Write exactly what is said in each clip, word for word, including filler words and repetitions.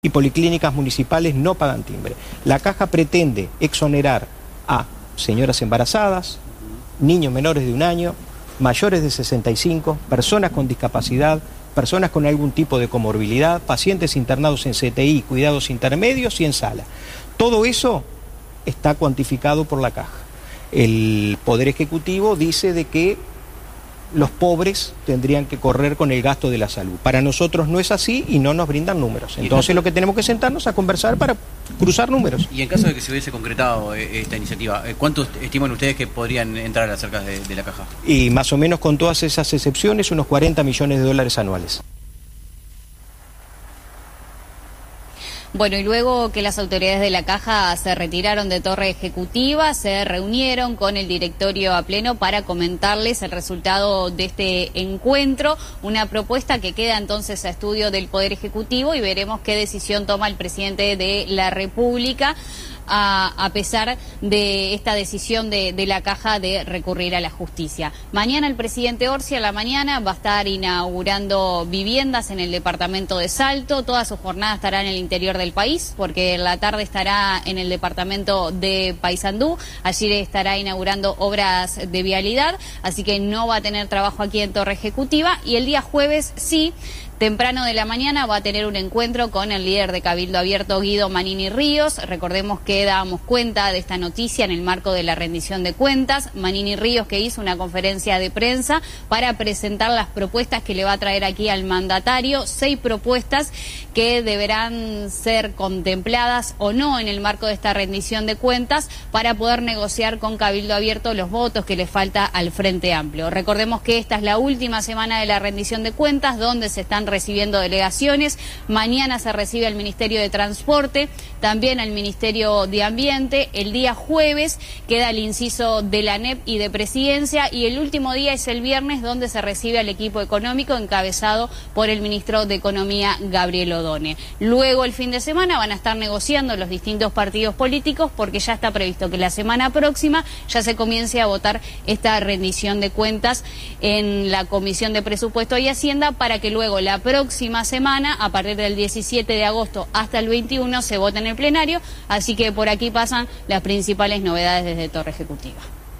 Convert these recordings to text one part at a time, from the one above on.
y policlínicas municipales no pagan timbre. La Caja pretende exonerar a señoras embarazadas, niños menores de un año, mayores de sesenta y cinco, personas con discapacidad, personas con algún tipo de comorbilidad, pacientes internados en C T I, cuidados intermedios y en sala. Todo eso está cuantificado por la Caja. El Poder Ejecutivo dice de que los pobres tendrían que correr con el gasto de la salud. Para nosotros no es así y no nos brindan números. Entonces lo que tenemos que sentarnos a conversar para cruzar números. Y en caso de que se hubiese concretado esta iniciativa, ¿cuántos estiman ustedes que podrían entrar a las arcas de, de la Caja? Y más o menos con todas esas excepciones, unos cuarenta millones de dólares anuales. Bueno, y luego que las autoridades de la Caja se retiraron de Torre Ejecutiva, se reunieron con el directorio a pleno para comentarles el resultado de este encuentro, una propuesta que queda entonces a estudio del Poder Ejecutivo y veremos qué decisión toma el presidente de la República a, a pesar de esta decisión de, de la Caja de recurrir a la justicia. Mañana el presidente Orsi a la mañana va a estar inaugurando viviendas en el departamento de Salto, toda su jornada estará en el interior del país, porque en la tarde estará en el departamento de Paysandú, allí estará inaugurando obras de vialidad, así que no va a tener trabajo aquí en Torre Ejecutiva, y el día jueves sí, temprano de la mañana va a tener un encuentro con el líder de Cabildo Abierto, Guido Manini Ríos. Recordemos que dábamos cuenta de esta noticia en el marco de la rendición de cuentas. Manini Ríos que hizo una conferencia de prensa para presentar las propuestas que le va a traer aquí al mandatario. Seis propuestas que deberán ser contempladas o no en el marco de esta rendición de cuentas para poder negociar con Cabildo Abierto los votos que le falta al Frente Amplio. Recordemos que esta es la última semana de la rendición de cuentas donde se están recibiendo delegaciones. Mañana se recibe al Ministerio de Transporte, también al Ministerio de Ambiente. El día jueves queda el inciso de la A N E P y de Presidencia, y el último día es el viernes, donde se recibe al equipo económico encabezado por el ministro de Economía, Gabriel Odone. Luego el fin de semana van a estar negociando los distintos partidos políticos, porque ya está previsto que la semana próxima ya se comience a votar esta rendición de cuentas en la Comisión de Presupuesto y Hacienda, para que luego la próxima semana, a partir del diecisiete de agosto hasta el veintiuno, se vota en el plenario. Así que por aquí pasan las principales novedades desde Torre Ejecutiva.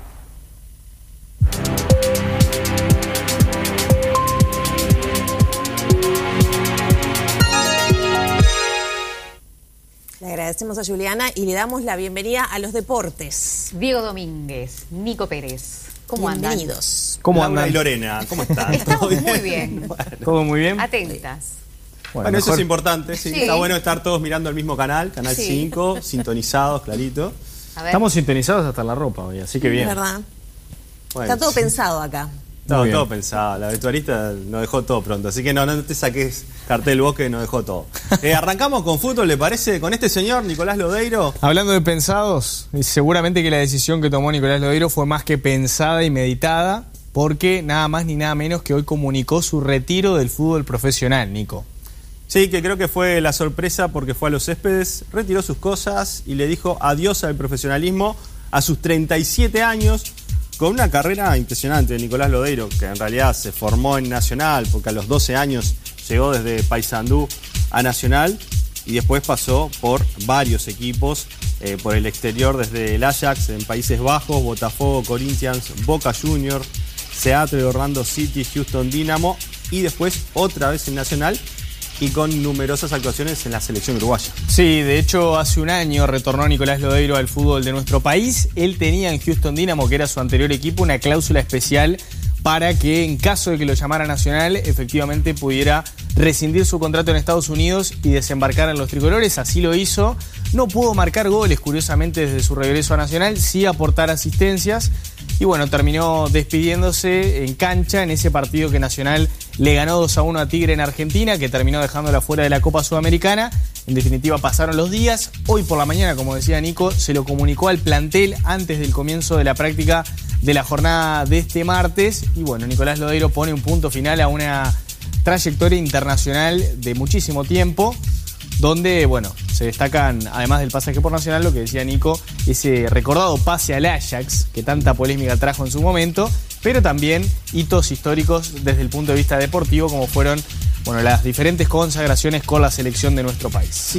Le agradecemos a Juliana y le damos la bienvenida a los deportes. Diego Domínguez, Nico Pérez. ¿Cómo andan? Bienvenidos. ¿Cómo andan? Y Lorena, ¿cómo están? Estamos muy bien. Bueno. ¿Todo muy bien? Atentas. Bueno, bueno eso es importante, sí. Sí. Está bueno estar todos mirando el mismo canal, Canal sí. cinco, sintonizados, clarito. Estamos sintonizados hasta la ropa hoy, así que bien. Es verdad. Bueno. Está todo pensado acá. Todo, todo pensado. La vestuarista nos dejó todo pronto, así que no, no te saques cartel vos que nos dejó todo. Eh, arrancamos con fútbol, ¿le parece? Con este señor, Nicolás Lodeiro. Hablando de pensados, seguramente que la decisión que tomó Nicolás Lodeiro fue más que pensada y meditada, porque nada más ni nada menos que hoy comunicó su retiro del fútbol profesional, Nico. Sí, que creo que fue la sorpresa porque fue a los céspedes, retiró sus cosas y le dijo adiós al profesionalismo a sus treinta y siete años, con una carrera impresionante de Nicolás Lodeiro, que en realidad se formó en Nacional, porque a los doce años llegó desde Paysandú a Nacional y después pasó por varios equipos, eh, por el exterior, desde el Ajax en Países Bajos, Botafogo, Corinthians, Boca Juniors, Seattle, Orlando City, Houston Dynamo y después otra vez en Nacional, y con numerosas actuaciones en la selección uruguaya. Sí, de hecho hace un año retornó Nicolás Lodeiro al fútbol de nuestro país. Él tenía en Houston Dynamo, que era su anterior equipo, una cláusula especial para que en caso de que lo llamara Nacional, efectivamente pudiera rescindir su contrato en Estados Unidos y desembarcar en los tricolores. Así lo hizo. No pudo marcar goles, curiosamente, desde su regreso a Nacional, sí aportar asistencias. Y bueno, terminó despidiéndose en cancha en ese partido que Nacional le ganó dos a uno a Tigre en Argentina, que terminó dejándola fuera de la Copa Sudamericana. En definitiva, pasaron los días. Hoy por la mañana, como decía Nico, se lo comunicó al plantel antes del comienzo de la práctica de la jornada de este martes. Y bueno, Nicolás Lodeiro pone un punto final a una trayectoria internacional de muchísimo tiempo, donde, bueno, se destacan, además del pasaje por Nacional, lo que decía Nico, ese recordado pase al Ajax, que tanta polémica trajo en su momento, pero también hitos históricos desde el punto de vista deportivo, como fueron, bueno, las diferentes consagraciones con la selección de nuestro país.